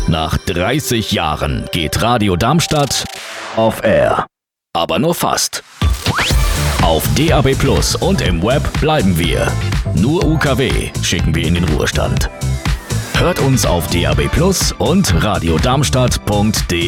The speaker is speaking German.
Nach 30 Jahren geht Radio Darmstadt auf Air. Aber nur fast. Auf DAB+ und im Web bleiben wir. Nur UKW schicken wir in den Ruhestand. Hört uns auf DAB+ und radiodarmstadt.de.